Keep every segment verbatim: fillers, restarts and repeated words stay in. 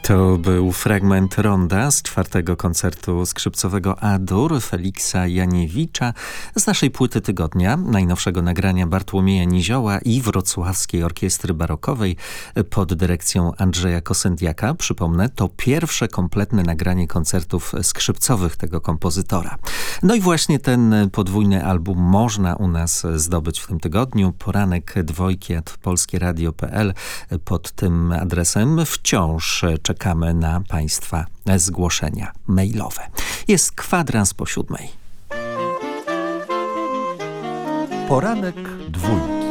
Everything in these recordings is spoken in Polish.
To był fragment ronda z czwartego koncertu skrzypcowego A-dur Feliksa Janiewicza z naszej płyty tygodnia, najnowszego nagrania Bartłomieja Nizioła i Wrocławskiej Orkiestry Barokowej pod dyrekcją Andrzeja Kosędiaka. Przypomnę, to pierwsze kompletne nagranie koncertów skrzypcowych tego kompozytora. No i właśnie ten podwójny album można u nas zdobyć w tym tygodniu. Poranek dwojki at polskieradio kropka pe el. Pod tym adresem wciąż czekamy na Państwa zgłoszenia mailowe. Jest kwadrans po siódmej. Poranek dwójki.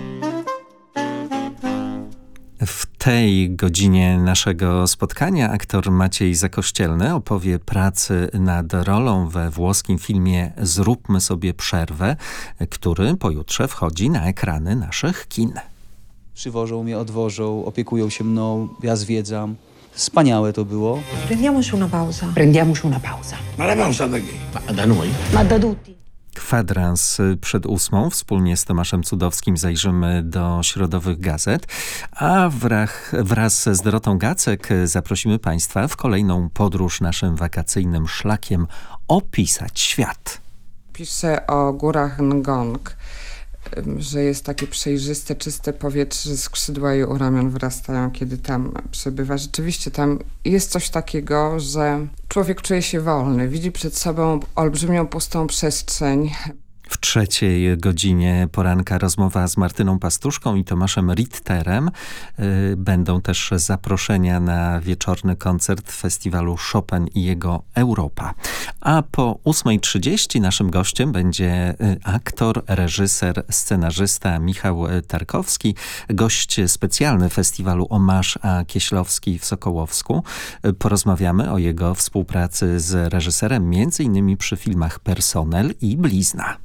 W tej godzinie naszego spotkania aktor Maciej Zakościelny opowie pracy nad rolą we włoskim filmie Zróbmy sobie przerwę, który pojutrze wchodzi na ekrany naszych kin. Przywożą mnie, odwożą, opiekują się mną, ja zwiedzam. Wspaniałe to było. Prendiamoci una pausa. Prendiamoci una pausa. Ma la pausa da chi? Ma da noi. Ma da tutti. Kwadrans przed ósmą. Wspólnie z Tomaszem Cudowskim zajrzymy do środowych gazet, a wrach, wraz z Dorotą Gacek zaprosimy Państwa w kolejną podróż naszym wakacyjnym szlakiem opisać świat. Piszę o górach Ngong, że jest takie przejrzyste, czyste powietrze, że skrzydła jej u ramion wyrastają, kiedy tam przebywa. Rzeczywiście tam jest coś takiego, że człowiek czuje się wolny, widzi przed sobą olbrzymią, pustą przestrzeń. W trzeciej godzinie poranka rozmowa z Martyną Pastuszką i Tomaszem Ritterem. Będą też zaproszenia na wieczorny koncert festiwalu Chopin i jego Europa. A po ósmej trzydzieści naszym gościem będzie aktor, reżyser, scenarzysta Michał Tarkowski. Gość specjalny festiwalu Omarz a Kieślowski w Sokołowsku. Porozmawiamy o jego współpracy z reżyserem między innymi przy filmach Personel i Blizna.